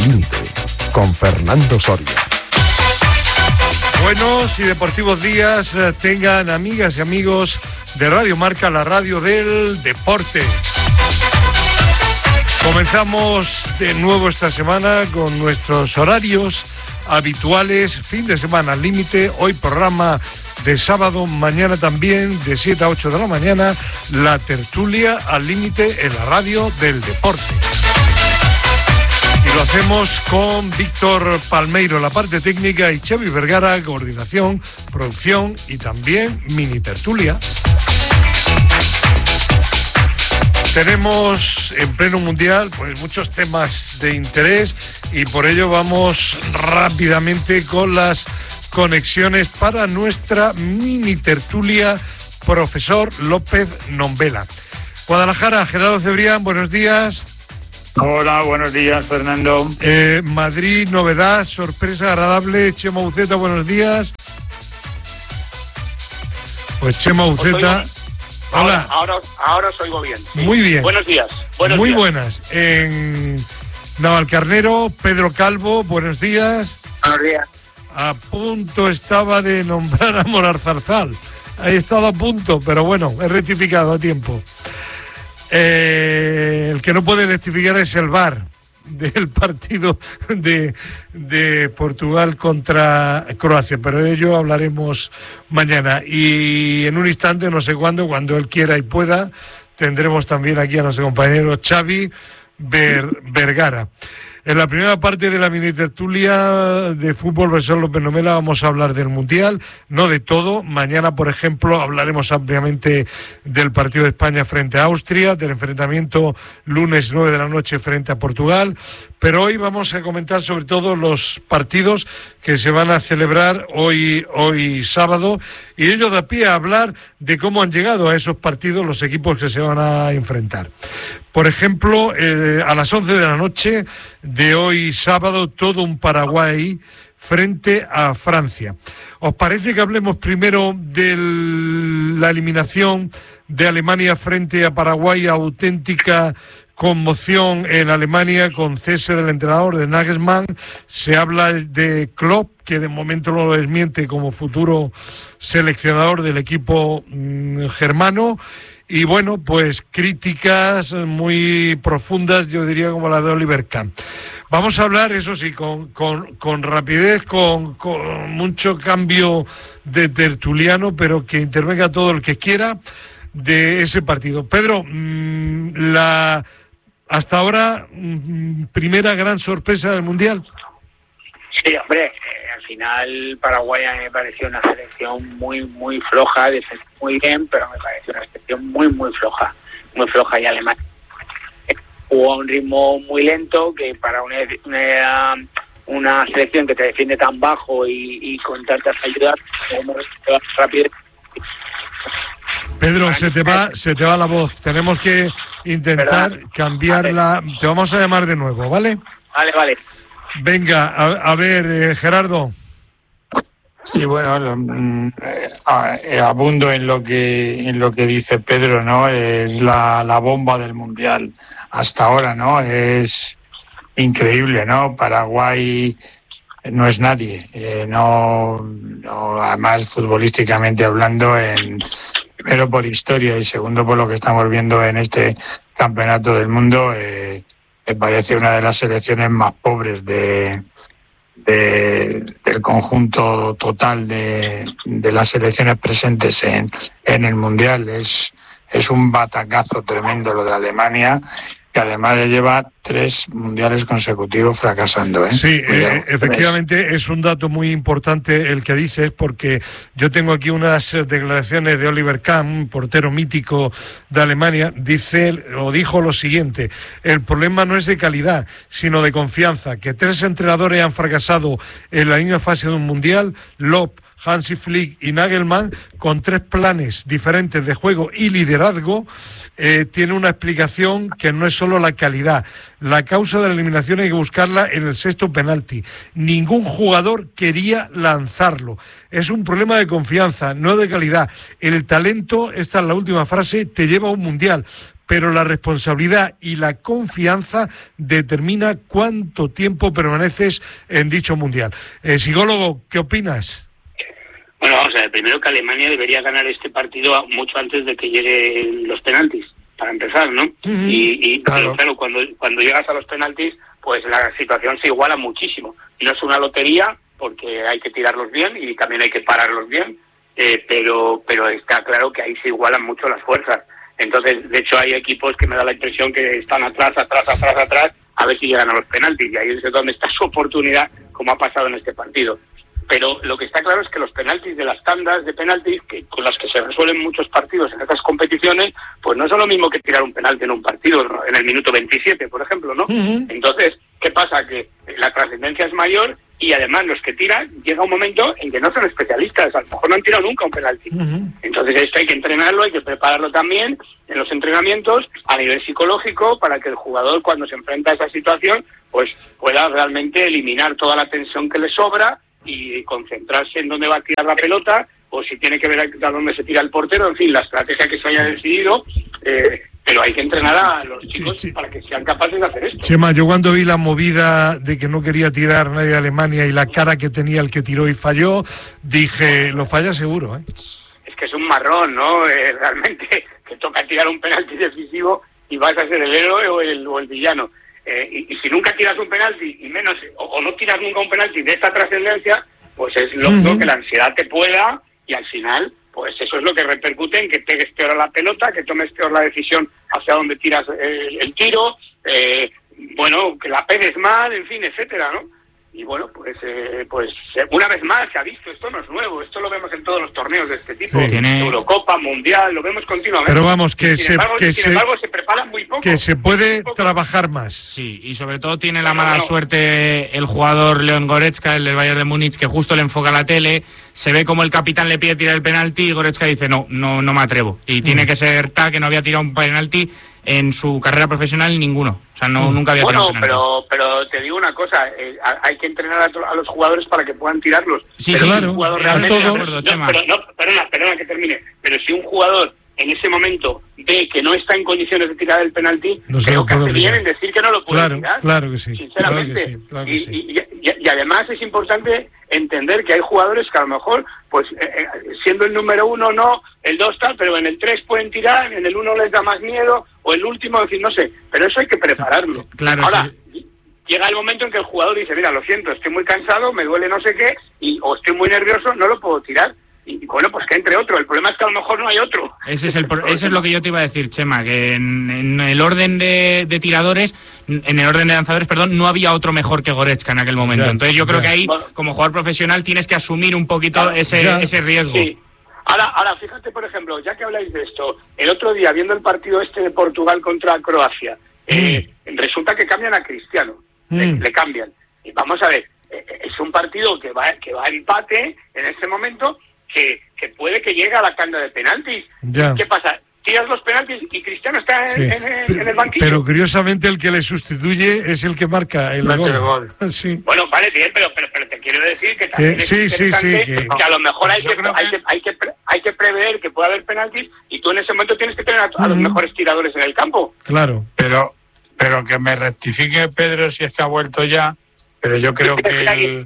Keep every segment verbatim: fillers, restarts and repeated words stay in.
límite, con Fernando Soria. Buenos y deportivos días eh, tengan amigas y amigos de Radio Marca, la radio del deporte. Comenzamos de nuevo esta semana con nuestros horarios habituales, fin de semana al límite, hoy programa de sábado, mañana también de siete a ocho de la mañana, la tertulia al límite en la radio del deporte. Y lo hacemos con Víctor Palmeiro, la parte técnica, y Xavi Vergara, coordinación, producción y también mini tertulia. Tenemos en pleno mundial pues muchos temas de interés y por ello vamos rápidamente con las conexiones para nuestra mini tertulia, profesor López Nombela. Guadalajara, Gerardo Cebrián, buenos días. Hola, buenos días, Fernando. Eh, Madrid, novedad, sorpresa agradable. Chema Uceta, buenos días. Pues Chema Uceta. Hola. Ahora, ahora, ahora os oigo bien. Sí. Muy bien. Buenos días. Buenos Muy días. buenas. En Navalcarnero, Pedro Calvo, buenos días. Buenos días. A punto estaba de nombrar a Morar Zarzal. He estado a punto, pero bueno, he rectificado a tiempo. Eh, el que no puede rectificar es el V A R del partido de, de Portugal contra Croacia, pero de ello hablaremos mañana. Y en un instante, no sé cuándo, cuando él quiera y pueda, tendremos también aquí a nuestro compañero Xavi Ver, Vergara. En la primera parte de la mini tertulia de fútbol, profesor López Nombela, vamos a hablar del Mundial, no de todo. Mañana, por ejemplo, hablaremos ampliamente del partido de España frente a Austria, del enfrentamiento lunes nueve de la noche frente a Portugal. Pero hoy vamos a comentar sobre todo los partidos que se van a celebrar hoy, hoy sábado, y ello da pie a hablar de cómo han llegado a esos partidos los equipos que se van a enfrentar. Por ejemplo, eh, a las once de la noche de hoy sábado, todo un Paraguay frente a Francia. ¿Os parece que hablemos primero de la eliminación de Alemania frente a Paraguay? Auténtica conmoción en Alemania con cese del entrenador de Nagelsmann. Se habla de Klopp, que de momento lo desmiente como futuro seleccionador del equipo mmm, germano. Y bueno, pues críticas muy profundas, yo diría como la de Oliver Kahn. Vamos a hablar, eso sí, con, con, con rapidez, con, con mucho cambio de tertuliano, pero que intervenga todo el que quiera de ese partido. Pedro, mmm, la hasta ahora mmm, primera gran sorpresa del Mundial. Sí, hombre, eh, al final Paraguay me pareció una selección muy, muy floja, defendió muy bien, pero me pareció una selección muy, muy floja, muy floja. Y Alemania jugó a un ritmo muy lento, que para una, una, una selección que te defiende tan bajo y, y con tantas ayudas, como rápido. Pedro, se te va, se te va la voz. Tenemos que intentar ¿verdad? cambiarla. Vale. Te vamos a llamar de nuevo, ¿vale? Vale, vale. Venga, a, a ver, eh, Gerardo. Sí, bueno, lo, eh, abundo en lo que en lo que dice Pedro, ¿no? Es la, la bomba del Mundial hasta ahora, ¿no? Es increíble, ¿no? Paraguay no es nadie, eh, no, no, además futbolísticamente hablando, en primero por historia y segundo por lo que estamos viendo en este campeonato del mundo, eh, me parece una de las selecciones más pobres de, de del conjunto total de, de las selecciones presentes en, en el Mundial. Es, es un batacazo tremendo lo de Alemania, que además le lleva tres mundiales consecutivos fracasando, ¿eh? Sí, eh, efectivamente es un dato muy importante el que dices, porque yo tengo aquí unas declaraciones de Oliver Kahn, portero mítico de Alemania. Dice o dijo lo siguiente: el problema no es de calidad, sino de confianza, que tres entrenadores han fracasado en la misma fase de un mundial, Lob, Hansi Flick y Nagelsmann, con tres planes diferentes de juego y liderazgo. Eh, tiene una explicación que no es solo la calidad. La causa de la eliminación hay que buscarla en el sexto penalti. Ningún jugador quería lanzarlo. Es un problema de confianza, no de calidad. El talento, esta es la última frase, te lleva a un mundial, pero la responsabilidad y la confianza determina cuánto tiempo permaneces en dicho mundial. Eh, psicólogo, ¿qué opinas? Bueno, vamos a ver, primero que Alemania debería ganar este partido mucho antes de que lleguen los penaltis, para empezar, ¿no? Uh-huh. Y, y claro, pero, claro cuando, cuando llegas a los penaltis, pues la situación se iguala muchísimo. No es una lotería, porque hay que tirarlos bien y también hay que pararlos bien, eh, pero pero está claro que ahí se igualan mucho las fuerzas. Entonces, de hecho, hay equipos que me da la impresión que están atrás, atrás, atrás, atrás, a ver si llegan a los penaltis, y ahí es donde está su oportunidad, como ha pasado en este partido. Pero lo que está claro es que los penaltis de las tandas de penaltis, que con las que se resuelven muchos partidos en estas competiciones, pues no son lo mismo que tirar un penalti en un partido, ¿no? En el minuto veintisiete, por ejemplo, ¿no? Uh-huh. Entonces, ¿qué pasa? Que la trascendencia es mayor y además los que tiran, llega un momento en que no son especialistas, a lo mejor no han tirado nunca un penalti. Uh-huh. Entonces esto hay que entrenarlo, hay que prepararlo también en los entrenamientos a nivel psicológico, para que el jugador, cuando se enfrenta a esa situación, pues pueda realmente eliminar toda la tensión que le sobra y concentrarse en dónde va a tirar la pelota, o si tiene que ver a dónde se tira el portero, en fin, la estrategia que se haya decidido, eh, pero hay que entrenar a los chicos sí, sí. para que sean capaces de hacer esto. Chema, yo cuando vi la movida de que no quería tirar nadie de Alemania y la cara que tenía el que tiró y falló, dije, lo falla seguro, ¿eh? Es que es un marrón, ¿no? Eh, realmente, que toca tirar un penalti decisivo y vas a ser el héroe o el, o el villano. Eh, y, y si nunca tiras un penalti, y menos, o, o no tiras nunca un penalti de esta trascendencia, pues es lógico uh-huh. que la ansiedad te pueda, y al final, pues eso es lo que repercute en que pegues peor a la pelota, que tomes peor la decisión hacia dónde tiras eh, el tiro, eh, bueno, que la pegues mal, en fin, etcétera, ¿no? Y bueno, pues eh, pues una vez más se ha visto, esto no es nuevo, esto lo vemos en todos los torneos de este tipo, sí, tiene... Eurocopa, Mundial, lo vemos continuamente. Pero vamos, que, sin se, embargo, que sin se, embargo se prepara muy poco. Que se puede trabajar más. Sí, y sobre todo tiene la mala no, no. suerte el jugador Leon Goretzka, el del Bayern de Múnich, que justo le enfoca la tele, se ve como el capitán le pide tirar el penalti y Goretzka dice, no, no, no me atrevo. Y mm. tiene que ser ta que no había tirado un penalti en su carrera profesional ninguno, o sea, no nunca había bueno, tirado pero pero te digo una cosa, eh, hay que entrenar a, to- a los jugadores para que puedan tirarlos. Sí, pero claro, si un jugador claro, realmente, todo. no, no, pero no, perdona, perdona que termine, pero si un jugador en ese momento ve que no está en condiciones de tirar el penalti, no creo que hace bien en decir que no lo puede claro, tirar. Claro que sí. Sinceramente. Claro que sí, claro que y, sí. Y, y, y además es importante entender que hay jugadores que a lo mejor, pues eh, siendo el número uno no, el dos tal, pero en el tres pueden tirar, en el uno les da más miedo, o el último, en fin, no sé, pero eso hay que prepararlo. Claro, Ahora, sí. llega el momento en que el jugador dice, mira, lo siento, estoy muy cansado, me duele no sé qué, y o estoy muy nervioso, no lo puedo tirar. Y bueno, pues que entre otro. El problema es que a lo mejor no hay otro. Ese es el pro- eso es lo que yo te iba a decir, Chema, que en, en el orden de, de tiradores, en el orden de lanzadores, perdón, no había otro mejor que Goretzka en aquel momento. Ya, Entonces yo creo ya. que ahí, como jugador profesional, tienes que asumir un poquito claro, ese, ese riesgo. Sí. Ahora, ahora, fíjate, por ejemplo, ya que habláis de esto, el otro día, viendo el partido este de Portugal contra Croacia, mm. eh, resulta que cambian a Cristiano. Mm. Le, le cambian. Y vamos a ver, eh, es un partido que va, que va a empate en este momento, Que, que puede que llegue a la tanda de penaltis. Ya. ¿Qué pasa? Tiras los penaltis y Cristiano está en, sí. en, en, en el banquillo. Pero curiosamente el que le sustituye es el que marca el gol. gol. Sí. Bueno, vale, bien, pero, pero, pero te quiero decir que también que, es sí, interesante sí, sí, que... que a lo mejor hay que, que... Hay, que, hay, que, hay que prever que pueda haber penaltis y tú en ese momento tienes que tener a, a uh-huh. los mejores tiradores en el campo. Claro. Pero, pero que me rectifique Pedro si es que ha vuelto ya, pero yo creo que... El...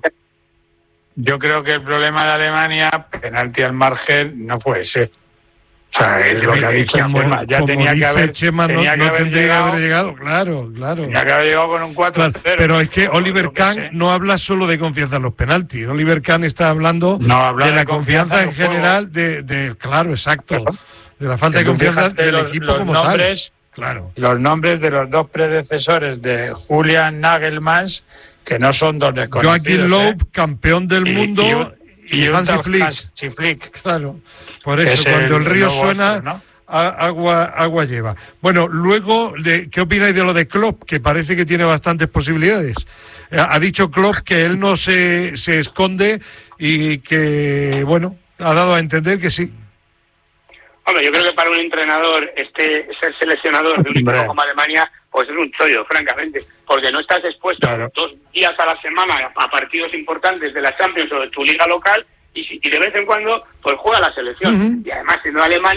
Yo creo que el problema de Alemania, penalti al margen, no puede ser. O sea, es lo que ha dicho como, Chema. Ya como tenía dice que haber, Chema, no, tenía no que haber tendría llegado, que haber llegado. Claro, claro. Tenía que haber llegado con un cuatro cero. Claro, pero es que Oliver Kahn no habla solo de confianza en los penaltis. Oliver Kahn está hablando no, habla de, de la confianza, confianza en, en general, de, de, claro, exacto, claro. de la falta de confianza del los, equipo los como nombres, tal. Claro. Los nombres de los dos predecesores de Julian Nagelsmann, que no son dos desconocidos. Joachim Löw, ¿eh? campeón del mundo, y, y, y Hansi Flick. Hansi Flick. Claro, por eso, cuando el, el río suena, este, ¿no? agua, agua lleva. Bueno, luego, de, ¿qué opináis de lo de Klopp? Que parece que tiene bastantes posibilidades. Ha dicho Klopp que él no se, se esconde y que, bueno, ha dado a entender que sí. Hombre, yo creo que para un entrenador este ser seleccionador de un equipo como Alemania, pues es un chollo, francamente, porque no estás expuesto claro. dos días a la semana a partidos importantes de la Champions o de tu liga local y, y de vez en cuando pues juega la selección. Uh-huh. Y además, siendo Alemania,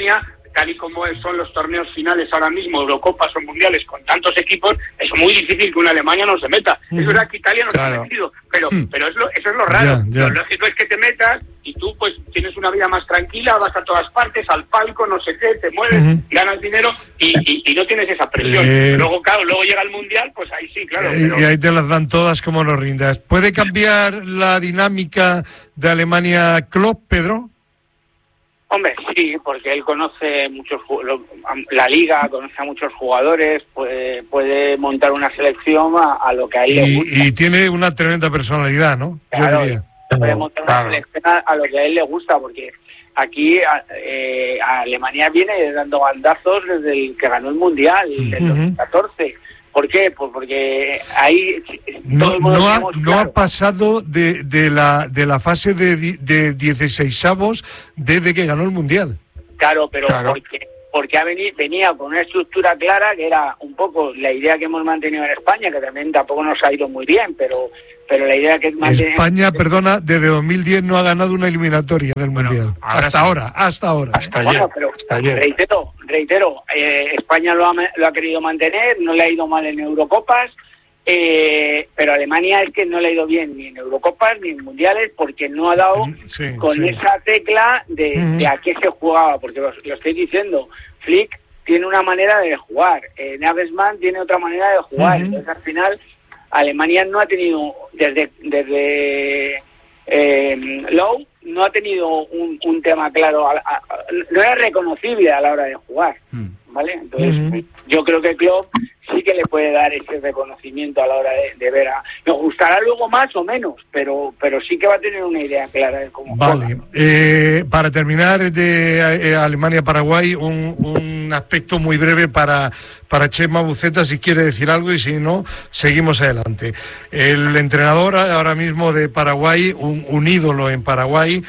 tal y como son los torneos finales ahora mismo, Eurocopas o Mundiales, con tantos equipos, es muy difícil que una Alemania no se meta. Mm. Es verdad que Italia no claro. se ha metido, pero, mm. pero es lo, eso es lo raro. Yeah, yeah. Lo lógico es que te metas y tú pues tienes una vida más tranquila, vas a todas partes, al palco, no sé qué, te mueves, uh-huh. ganas dinero y, y, y no tienes esa presión. Eh... Luego, claro, luego llega el Mundial, pues ahí sí, claro. Eh, pero... Y ahí te las dan todas como no rindas. ¿Puede cambiar la dinámica de Alemania Klopp, Pedro? Hombre, sí, porque él conoce muchos la liga, conoce a muchos jugadores, puede, puede montar una selección a, a lo que a él y, le gusta. Y tiene una tremenda personalidad, ¿no? Claro, puede montar una claro. selección a, a lo que a él le gusta, porque aquí eh, Alemania viene dando bandazos desde el que ganó el Mundial, uh-huh. del dos mil catorce. ¿Por qué? Pues porque ahí no, no, ha, no claro. ha pasado de, de la de la fase de, de dieciseisavos desde que ganó el Mundial. Claro, pero claro. porque porque ha venido, venía con una estructura clara que era un poco la idea que hemos mantenido en España, que también tampoco nos ha ido muy bien, pero pero la idea que mantenemos... España, perdona, desde dos mil diez no ha ganado una eliminatoria del bueno, Mundial. Ahora hasta sí. ahora, hasta ahora. Hasta bueno, ayer. Pero hasta ayer. reitero, reitero, eh, España lo ha, lo ha querido mantener, no le ha ido mal en Eurocopas, eh, pero Alemania es que no le ha ido bien ni en Eurocopas ni en Mundiales porque no ha dado sí, con sí. esa tecla de, mm. de a qué se jugaba, porque lo, lo estoy diciendo, Flick tiene una manera de jugar, eh, Nagelsmann tiene otra manera de jugar, mm-hmm. entonces al final Alemania no ha tenido, desde desde eh, Lowe, no ha tenido un, un tema claro, a, a, no era reconocible a la hora de jugar, mm. ¿vale? Entonces mm-hmm. yo creo que Klopp sí que le puede dar ese reconocimiento a la hora de, de ver a... Nos gustará luego más o menos, pero pero sí que va a tener una idea clara de cómo vale. juega, ¿no? Eh, para terminar de eh, Alemania-Paraguay, un, un aspecto muy breve para, para Chema Buceta, si quiere decir algo, y si no, seguimos adelante. El entrenador ahora mismo de Paraguay, un, un ídolo en Paraguay,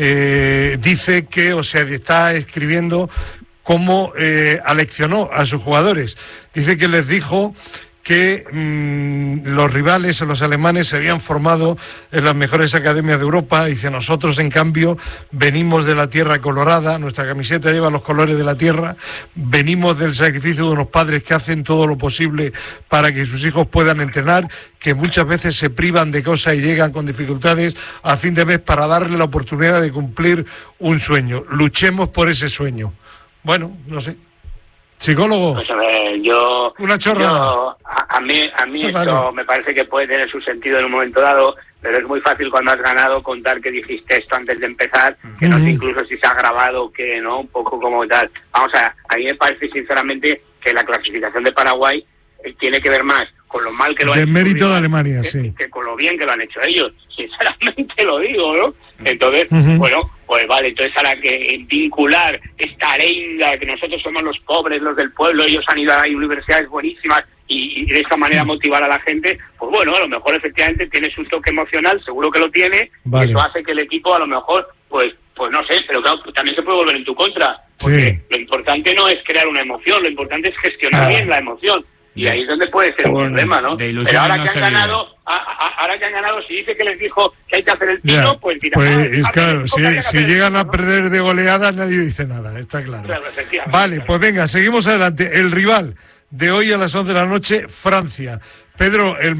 eh, dice que, o sea, está escribiendo cómo eh, aleccionó a sus jugadores. Dice que les dijo que mmm, los rivales, los alemanes, se habían formado en las mejores academias de Europa. Dice, nosotros, en cambio, venimos de la tierra colorada, nuestra camiseta lleva los colores de la tierra, venimos del sacrificio de unos padres que hacen todo lo posible para que sus hijos puedan entrenar, que muchas veces se privan de cosas y llegan con dificultades a fin de mes para darle la oportunidad de cumplir un sueño. Luchemos por ese sueño. Bueno, no sé. ¿Psicólogo? Pues a ver, yo... Una chorrada. Yo, a, a mí, a mí vale. Esto me parece que puede tener su sentido en un momento dado, pero es muy fácil cuando has ganado contar que dijiste esto antes de empezar, que uh-huh. no sé incluso si se ha grabado, que no, un poco como tal. Vamos a, a mí me parece sinceramente que la clasificación de Paraguay eh, tiene que ver más con lo mal que lo han hecho. De mérito de Alemania, que, sí. Que con lo bien que lo han hecho ellos. Sinceramente lo digo, ¿no? Entonces, uh-huh. bueno, pues vale, entonces ahora que vincular esta arenga, que nosotros somos los pobres, los del pueblo, ellos han ido a universidades buenísimas y, y de esa manera motivar a la gente, pues bueno, a lo mejor efectivamente tiene su toque emocional, seguro que lo tiene, vale. y eso hace que el equipo a lo mejor, pues pues no sé, pero claro, también se puede volver en tu contra, porque sí. lo importante no es crear una emoción, lo importante es gestionar ah. bien la emoción. Y ahí es donde puede ser un problema, ¿no? Pero ahora no que han ganado, a, a, ahora que han ganado, si dice que les dijo que hay que hacer el tiro, yeah. pues mira, pues ah, es claro, si, si llegan a perder de goleada, nadie dice nada, está claro. claro vale, claro. Pues venga, seguimos adelante. El rival de hoy a las once de la noche, Francia. Pedro, ¿el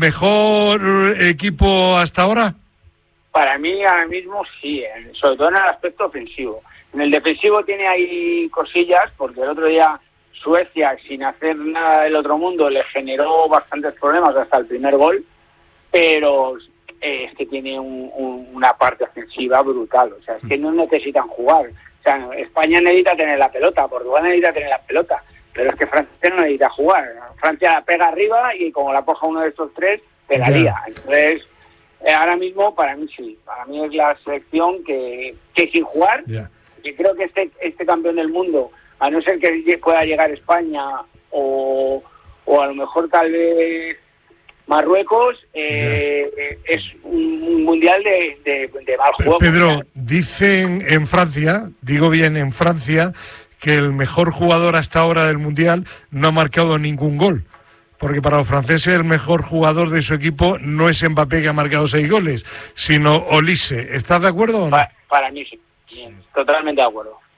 mejor equipo hasta ahora? Para mí ahora mismo sí, sobre todo en el aspecto ofensivo. En el defensivo tiene ahí cosillas, porque el otro día Suecia, sin hacer nada del otro mundo, le generó bastantes problemas hasta el primer gol, pero eh, es que tiene un, un, una parte ofensiva brutal, o sea, es que no necesitan jugar. O sea, España necesita tener la pelota, Portugal necesita tener la pelota, pero es que Francia no necesita jugar. Francia la pega arriba y como la coja uno de estos tres, te la lía. Entonces, eh, ahora mismo, para mí sí, para mí es la selección que, que sin jugar, yeah. y creo que este, este campeón del mundo, a no ser que pueda llegar España o, o a lo mejor tal vez Marruecos, eh, yeah. es un mundial de, de, de mal juego. Pedro, dicen en Francia, digo bien en Francia, que el mejor jugador hasta ahora del mundial no ha marcado ningún gol. Porque para los franceses el mejor jugador de su equipo no es Mbappé, que ha marcado seis goles, sino Olise. ¿Estás de acuerdo o no? Para, para mí sí, bien, totalmente de acuerdo.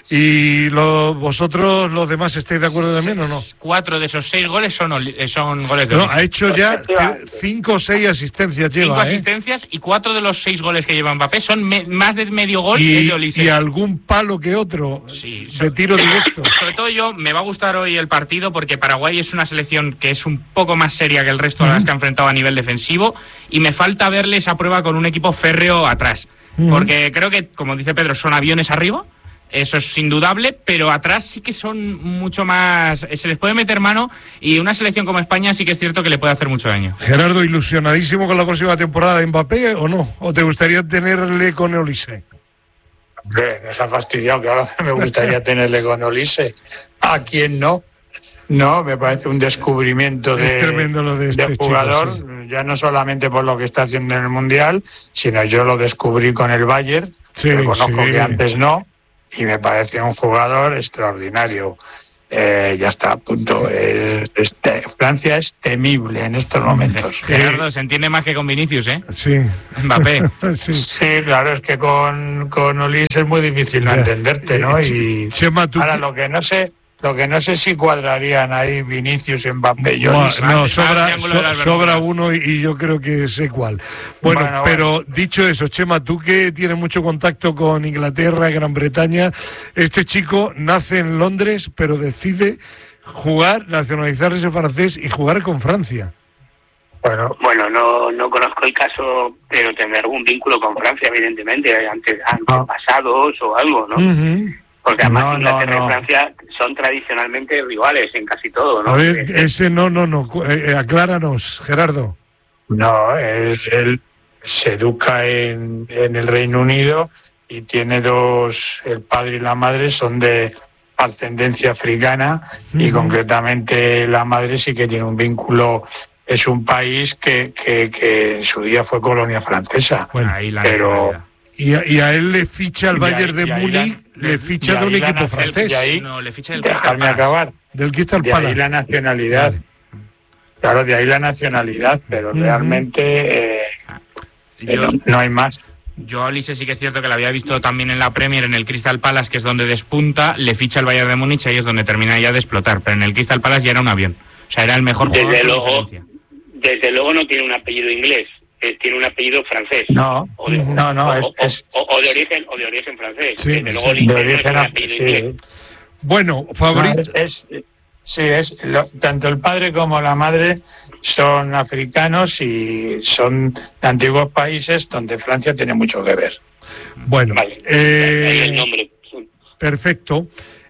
¿Y lo, vosotros, los demás, estáis de acuerdo también o no? Cuatro de esos seis goles son, son goles de Olise. No, ha hecho ya cinco o seis asistencias. Cinco lleva, asistencias, ¿eh? Y cuatro de los seis goles que lleva Mbappé son me, más de medio gol y, es de Olise. Y algún palo que otro sí, de so, tiro directo. Sobre todo yo, me va a gustar hoy el partido porque Paraguay es una selección que es un poco más seria que el resto de las que ha enfrentado a nivel defensivo y me falta verle esa prueba con un equipo férreo atrás. Uh-huh. Porque creo que, como dice Pedro, son aviones arriba. Eso es indudable, pero atrás sí que son mucho más... Se les puede meter mano y una selección como España sí que es cierto que le puede hacer mucho daño. Gerardo, ¿ilusionadísimo con la próxima temporada de Mbappé o no? ¿O te gustaría tenerle con Olise? Hombre, nos ha fastidiado, claro que me gustaría tenerle con Olise. ¿A quién no? No, me parece un descubrimiento de, es tremendo lo de, este de jugador, chico, sí. Ya no solamente por lo que está haciendo en el Mundial, sino yo lo descubrí con el Bayern, sí, reconozco sí. que antes no, y me parece un jugador extraordinario. Eh, ya está, punto. Es, es te, Francia es temible en estos momentos. Gerardo, se entiende más que con Vinicius, ¿eh? Sí. Mbappé. sí. sí, claro, es que con, con Olise es muy difícil no entenderte, ¿no? Y Chema, ¿tú ahora qué? lo que no sé... Lo que no sé si cuadrarían ahí Vinicius y Mbappé. Yo no, no, no sobra, so, sobra uno y, y yo creo que sé cuál. Bueno, bueno pero bueno. Dicho eso, Chema, tú que tienes mucho contacto con Inglaterra, Gran Bretaña, este chico nace en Londres, pero decide jugar, nacionalizarse francés y jugar con Francia. Bueno, bueno no, no conozco el caso, pero tendrá algún vínculo con Francia, evidentemente, antes, antepasados o algo, ¿no? Uh-huh. Porque además no, Inglaterra no, no. y Francia son tradicionalmente rivales en casi todo, ¿no? A ver, ese no, no, no, eh, acláranos, Gerardo. No, es, él se educa en, en el Reino Unido y tiene dos, el padre y la madre son de ascendencia africana uh-huh. y concretamente la madre sí que tiene un vínculo, es un país que, que, que en su día fue colonia francesa. Bueno, ahí la pero... Y a, y a él le ficha al Bayern de Múnich, le ficha de un equipo francés. Y ahí, no, le ficha del dejarme acabar. Del Crystal Palace. De ahí la nacionalidad. Vale. Claro, de ahí la nacionalidad, pero uh-huh. realmente eh, yo, no, no hay más. Yo a Olise sí que es cierto que la había visto también en la Premier, en el Crystal Palace, que es donde despunta, le ficha el Bayern de Múnich, ahí es donde termina ya de explotar, pero en el Crystal Palace ya era un avión. O sea, era el mejor jugador. Desde luego, desde luego no tiene un apellido inglés. Tiene un apellido francés. No, o de, no, no. O, es, o, es... O, o de origen, o de origen francés. Sí, Desde luego, sí, de origen no es un apellido sí. inglés. Bueno, favorito. No, es, es, sí, es lo, tanto el padre como la madre son africanos y son de antiguos países donde Francia tiene mucho que ver. Bueno, vale. eh, ahí el nombre. Perfecto.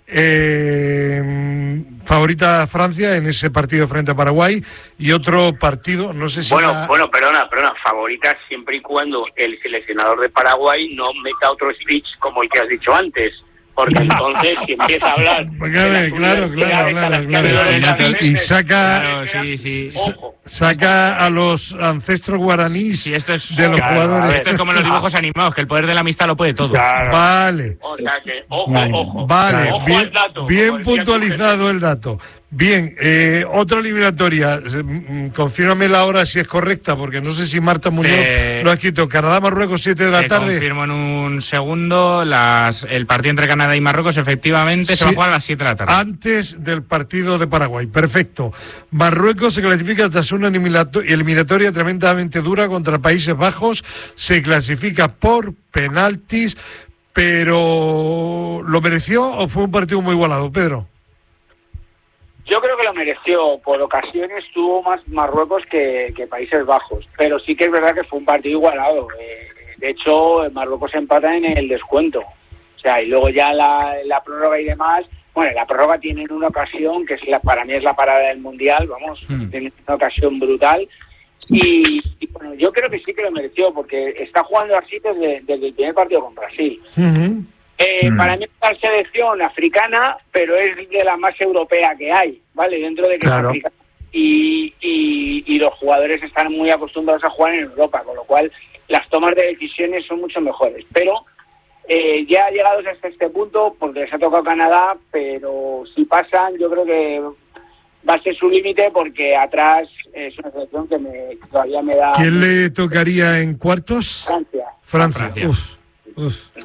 Eh, favorita Francia en ese partido frente a Paraguay y otro partido, no sé si bueno la... bueno perdona perdona favorita siempre y cuando el seleccionador de Paraguay no meta otro speech como el que has dicho antes, porque entonces si empieza a hablar claro claro claro, claro. y saca claro, sí, sí. Ojo. saca a los ancestros guaraníes sí, esto es, de los claro, jugadores. Esto es como los dibujos animados, que el poder de la amistad lo puede todo. Claro. Vale. O sea que, ojo, ojo. Vale, ojo bien, al dato, bien puntualizado el dato. Bien, eh, otra eliminatoria. Confírmame la hora si es correcta, porque no sé si Marta Muñoz eh, lo ha escrito. Canadá-Marruecos, siete de la te tarde. Confirmo en un segundo. Las, el partido entre Canadá y Marruecos, efectivamente, sí, se va a jugar a las siete de la tarde. Antes del partido de Paraguay. Perfecto. Marruecos se clasifica tras una eliminatoria tremendamente dura contra Países Bajos. Se clasifica por penaltis, pero ¿lo mereció o fue un partido muy igualado, Pedro? Yo creo que lo mereció. Por ocasiones tuvo más Marruecos que, que Países Bajos, pero sí que es verdad que fue un partido igualado. Eh, de hecho, Marruecos empata en el descuento. O sea, y luego ya la, la prórroga y demás. Bueno, la prórroga tienen una ocasión que es la, para mí es la parada del Mundial, vamos, mm. tienen una ocasión brutal. Y, y bueno, yo creo que sí que lo mereció, porque está jugando así desde, desde el primer partido con Brasil. Uh-huh. Eh, mm. Para mí es una selección africana, pero es de la más europea que hay, ¿vale? Dentro de que claro. es africana. Y, y, y los jugadores están muy acostumbrados a jugar en Europa, con lo cual las tomas de decisiones son mucho mejores. Pero eh, ya llegados hasta este punto, porque les ha tocado Canadá, pero si pasan, yo creo que va a ser su límite, porque atrás es una selección que, me, que todavía me da... ¿Quién le tocaría en cuartos? Francia. Francia. Francia. Uf, uf.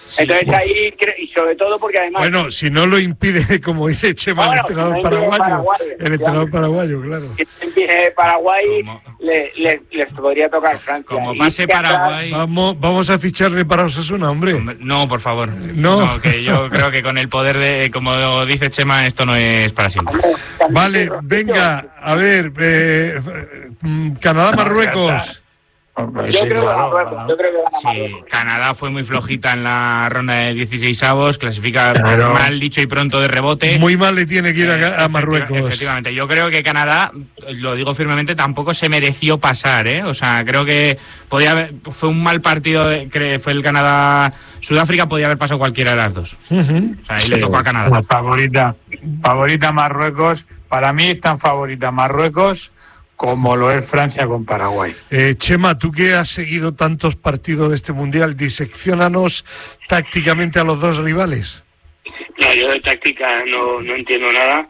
Sí, entonces pues, ahí, y sobre todo porque además... Bueno, si no lo impide, como dice Chema, bueno, el entrenador si no paraguayo, paraguayo, el entrenador paraguayo, claro. Si no impide Paraguay, le, le, les podría tocar Francia. Como pase Paraguay... Vamos, vamos a ficharle para Osasuna, hombre. No, por favor. No. no. Que yo creo que con el poder de, como dice Chema, esto no es para siempre. Vale, venga, a ver, eh, Canadá-Marruecos. Yo creo que Marruecos, yo creo que gana sí, Marruecos. Canadá fue muy flojita en la ronda de dieciseisavos, clasifica claro. mal dicho y pronto de rebote. Muy mal le tiene que ir a, a eh, Marruecos. Efectivamente, yo creo que Canadá, lo digo firmemente, tampoco se mereció pasar, ¿eh? O sea, creo que podía haber, fue un mal partido, de, fue el Canadá-Sudáfrica, podía haber pasado cualquiera de las dos. Uh-huh. O sea, ahí sí, le tocó a Canadá. La favorita, favorita Marruecos, para mí es tan favorita Marruecos como lo es Francia con Paraguay. Eh, Chema, tú que has seguido tantos partidos de este Mundial, disecciónanos tácticamente a los dos rivales. No, yo de táctica no, no entiendo nada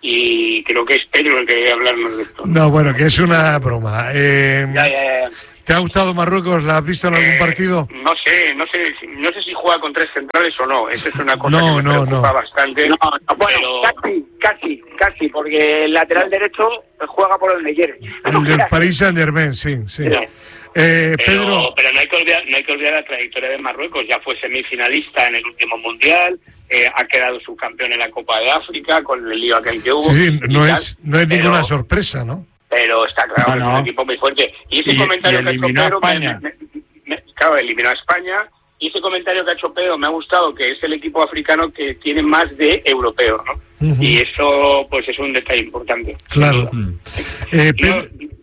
y creo que es Pedro el que debe hablarnos de esto. No, bueno, que es una broma. Eh, ya, ya, ya. ¿Te ha gustado Marruecos? ¿La has visto en algún eh, partido? No sé, no sé, no sé si juega con tres centrales o no. Esa es una cosa no, que me no, preocupa no. bastante. No, no, bueno, pero... casi, casi, casi, porque el lateral derecho juega por donde quiere. El del Paris Saint-Germain, sí, sí. Pero, eh, pero, Pedro... pero no hay que olvidar, no hay que olvidar la trayectoria de Marruecos. Ya fue semifinalista en el último Mundial. Eh, ha quedado subcampeón en la Copa de África con el lío aquel que hubo. Sí, sí, no, es, no es pero, ninguna sorpresa, ¿no? Pero está claro que no. es un equipo muy fuerte. Y ese y, comentario y que ha hecho Pedro, me, me, me, me, claro, eliminó a España. Y ese comentario que ha hecho Pedro me ha gustado, que es el equipo africano que tiene más de europeo, ¿no? Uh-huh. Y eso, pues, es un detalle importante. Claro. Eh, Pedro...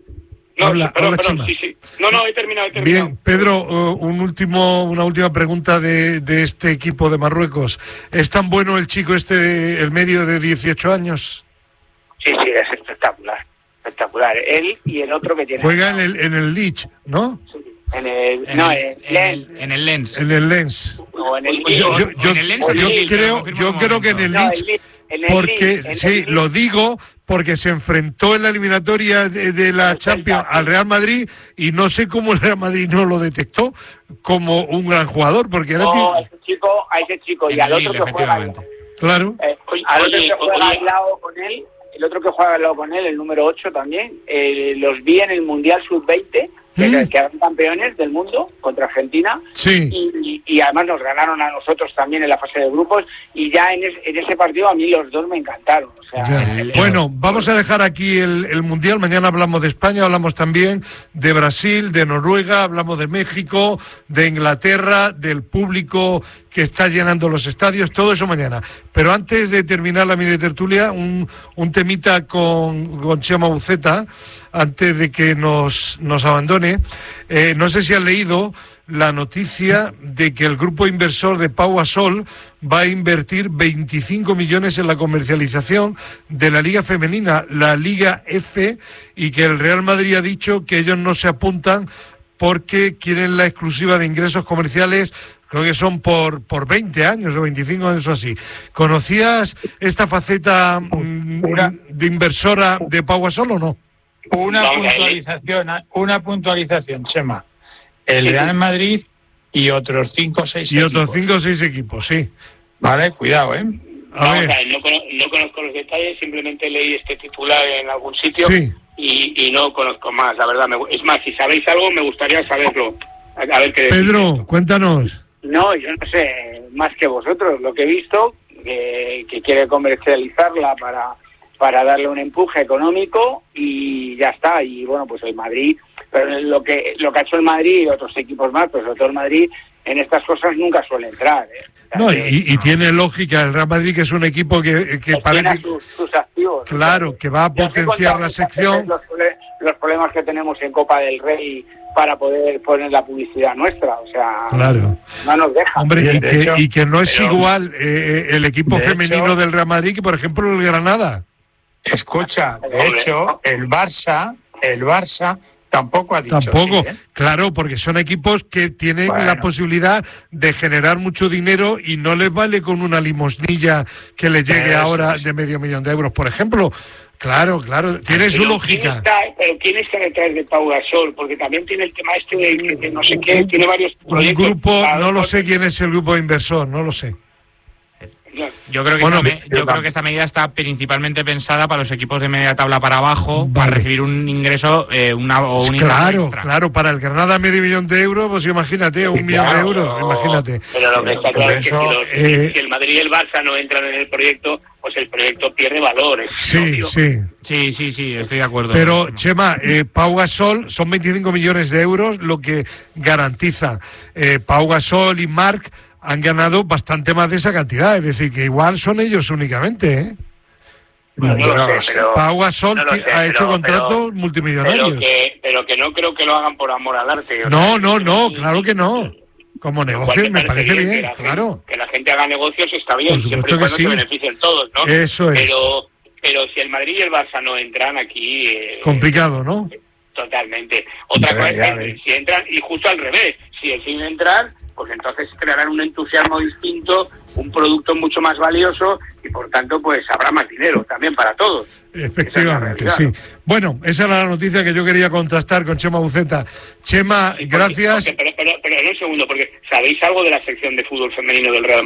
No, habla, perdón, habla, perdón, sí, sí. No, no, he terminado, he terminado. Bien, Pedro, uh, un último, una última pregunta de, de este equipo de Marruecos. ¿Es tan bueno el chico este, el medio de dieciocho años? Sí, sí, es espectacular, espectacular. Él y el otro que tiene... Juega en el, en el Leeds, ¿no? Sí. En el, en no, el, en, el, en el Lens. En el Lens. O en el yo, yo, yo, en el Lens, yo el creo, yo creo que en el no, Leeds, el porque, el sí, lo digo porque se enfrentó en la eliminatoria de, de la Champions al Real Madrid y no sé cómo el Real Madrid no lo detectó como un gran jugador, porque era... No, a ese chico, a ese chico y al otro que juega al lado. Claro. Eh, al otro que juega al lado con él, el otro que juega al lado con él, el número ocho también, eh, los vi en el Mundial sub veinte, que, ¿Mm? que eran campeones del mundo contra Argentina, sí. y, y, y además nos ganaron a nosotros también en la fase de grupos, y ya en, es, en ese partido a mí los dos me encantaron. O sea, el, bueno, vamos a dejar aquí el, el Mundial. Mañana hablamos de España, hablamos también de Brasil, de Noruega, hablamos de México, de Inglaterra, del público que está llenando los estadios, todo eso mañana. Pero antes de terminar la mini tertulia, un, un temita con, con Chema Uceta, antes de que nos, nos abandone. Eh, no sé si has leído la noticia de que el grupo inversor de Pau Gasol va a invertir veinticinco millones en la comercialización de la Liga Femenina, la Liga F, y que el Real Madrid ha dicho que ellos no se apuntan porque quieren la exclusiva de ingresos comerciales. Creo que son por por veinte años o veinticinco años o así. ¿Conocías esta faceta mm, de inversora de Pau Gasol o no? Una puntualización, una puntualización, Chema. El Real Madrid y otros cinco o seis y equipos. Y otros cinco o seis equipos, sí. Vale, cuidado, ¿eh? A Vamos ver. a ver, no, conozco, no conozco los detalles, simplemente leí este titular en algún sitio sí. y, y no conozco más, la verdad. Me, es más, si sabéis algo, me gustaría saberlo. A, a ver qué Pedro, decís. Cuéntanos. No, yo no sé más que vosotros. Lo que he visto, que, que quiere comercializarla para, para darle un empuje económico y ya está. Y bueno, pues el Madrid, pero lo que lo que ha hecho el Madrid y otros equipos más, pues sobre todo el Madrid, en estas cosas nunca suele entrar. ¿eh? O sea, no, que, y, y tiene lógica el Real Madrid, que es un equipo que, que parece... Sus, sus activos. Claro, o sea, que va a potenciar la sección. Los, los problemas que tenemos en Copa del Rey para poder poner la publicidad nuestra, o sea, claro. no nos deja. Hombre, y que, hecho, y que no es pero, igual eh, el equipo de femenino hecho, del Real Madrid que, por ejemplo, el Granada. Escucha, de hecho, el Barça, el Barça tampoco ha dicho Tampoco, sí, ¿eh? Claro, porque son equipos que tienen bueno. la posibilidad de generar mucho dinero y no les vale con una limosnilla que les llegue Eso ahora es. de medio millón de euros, por ejemplo. Claro, claro, tiene su pero lógica. ¿quién está, pero ¿quién está detrás de Pau Gasol? Porque también tiene el tema este de, de, de no sé qué, tiene varios proyectos. Un grupo, no lo sé quién es el grupo inversor, no lo sé. Yo creo que Bueno, esta me, yo creo que esta medida está principalmente pensada para los equipos de media tabla para abajo, Vale. para recibir un ingreso eh, una, o un Claro, ingreso extra. claro, para el Granada medio millón de euros, pues imagínate, un Sí, millón claro, de euros, Pero- imagínate. Pero lo que está Pero claro es que si, eso, los- eh, si el Madrid y el Barça no entran en el proyecto, pues el proyecto pierde valores. Sí, sí. Sí, sí, sí, estoy de acuerdo. Pero, Chema, eh, Pau Gasol son veinticinco millones de euros lo que garantiza. Eh, Pau Gasol y Marc han ganado bastante más de esa cantidad, es decir, que igual son ellos únicamente, ¿eh? Bueno, no lo sé, pero, Pau Gasol no lo ti- sé, ha pero- hecho contratos pero- multimillonarios. pero que, pero que no creo que lo hagan por amor al arte. o No, sea, no, no, que- claro que no. Como Igual negocio me parece bien, que la gente- claro. que la gente haga negocios está bien, Por siempre y supuesto que cuando sí. se beneficien todos, ¿no? Eso es. Pero, pero si el Madrid y el Barça no entran aquí... Eh, Complicado, ¿no? Totalmente. Otra Ya, cosa ya es que ves. si entran, y justo al revés, si deciden entrar, pues entonces crearán un entusiasmo distinto, un producto mucho más valioso y por tanto pues habrá más dinero también para todos. Efectivamente, Esa es la sí. realidad. Bueno, esa era la noticia que yo quería contrastar con Chema Buceta. Chema, Porque- gracias. porque- pero, pero, pero en un segundo, porque ¿sabéis algo de la sección de fútbol femenino del Real